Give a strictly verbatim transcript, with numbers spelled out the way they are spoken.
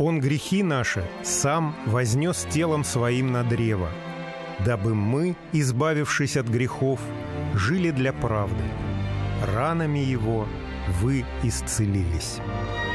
Он грехи наши сам вознес телом своим на древо, дабы мы, избавившись от грехов, жили для правды. Ранами Его вы исцелились».